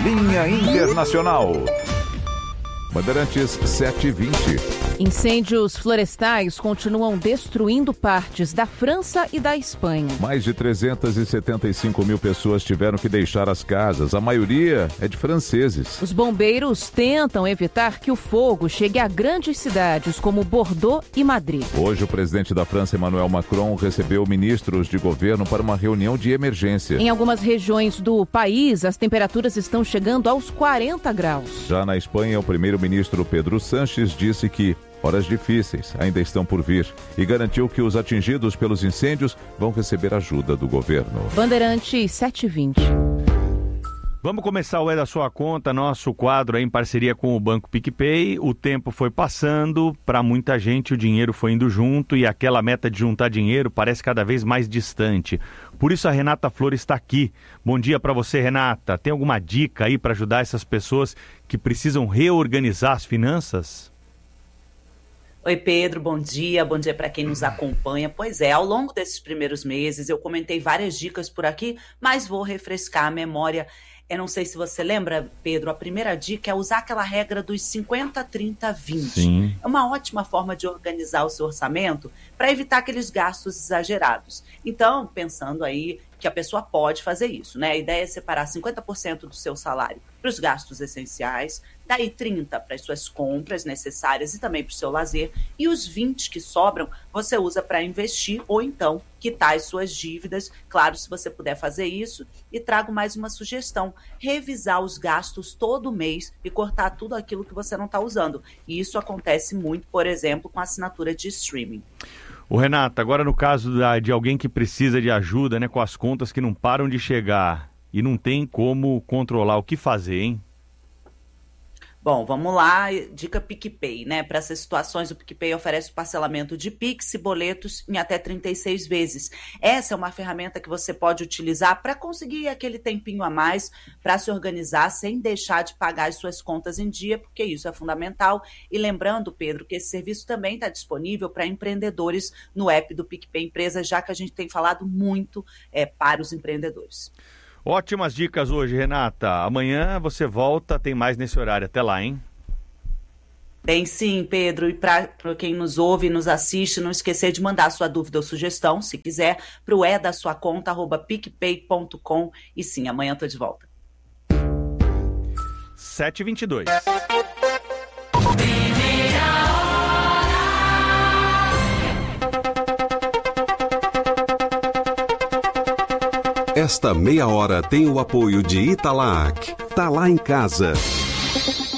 Linha Internacional. Bandeirantes 7h20. Incêndios florestais continuam destruindo partes da França e da Espanha. Mais de 375 mil pessoas tiveram que deixar as casas. A maioria é de franceses. Os bombeiros tentam evitar que o fogo chegue a grandes cidades como Bordeaux e Madrid. Hoje, o presidente da França, Emmanuel Macron, recebeu ministros de governo para uma reunião de emergência. Em algumas regiões do país, as temperaturas estão chegando aos 40 graus. Já na Espanha, o primeiro-ministro Pedro Sánchez disse que horas difíceis ainda estão por vir e garantiu que os atingidos pelos incêndios vão receber ajuda do governo. Bandeirantes 7h20. Vamos começar o É da Sua Conta, nosso quadro aí em parceria com o Banco PicPay. O tempo foi passando, para muita gente o dinheiro foi indo junto e aquela meta de juntar dinheiro parece cada vez mais distante. Por isso a Renata Flores está aqui. Bom dia para você, Renata. Tem alguma dica aí para ajudar essas pessoas que precisam reorganizar as finanças? Oi, Pedro, bom dia para quem nos acompanha. Pois é, ao longo desses primeiros meses eu comentei várias dicas por aqui, mas vou refrescar a memória. Eu não sei se você lembra, Pedro, a primeira dica é usar aquela regra dos 50, 30, 20. Sim. É uma ótima forma de organizar o seu orçamento para evitar aqueles gastos exagerados. Então, pensando aí que a pessoa pode fazer isso, né? A ideia é separar 50% do seu salário para os gastos essenciais, daí 30% para as suas compras necessárias e também para o seu lazer, e os 20% que sobram você usa para investir ou então quitar as suas dívidas, claro, se você puder fazer isso. E trago mais uma sugestão: revisar os gastos todo mês e cortar tudo aquilo que você não está usando. E isso acontece muito, por exemplo, com a assinatura de streaming. Ô, Renata, agora no caso de alguém que precisa de ajuda, né, com as contas que não param de chegar e não tem como controlar, o que fazer, hein? Bom, vamos lá, dica PicPay, né? Para essas situações, o PicPay oferece o parcelamento de Pix e boletos em até 36 vezes. Essa é uma ferramenta que você pode utilizar para conseguir aquele tempinho a mais para se organizar sem deixar de pagar as suas contas em dia, porque isso é fundamental. E lembrando, Pedro, que esse serviço também está disponível para empreendedores no app do PicPay Empresa, já que a gente tem falado muito para os empreendedores. Ótimas dicas hoje, Renata. Amanhã você volta, tem mais nesse horário. Até lá, hein? Tem sim, Pedro. E para quem nos ouve e nos assiste, não esquecer de mandar sua dúvida ou sugestão, se quiser, para o edasuaconta@picpay.com. E sim, amanhã eu tô de volta. 7h22. Esta meia hora tem o apoio de Italac. Tá lá em casa.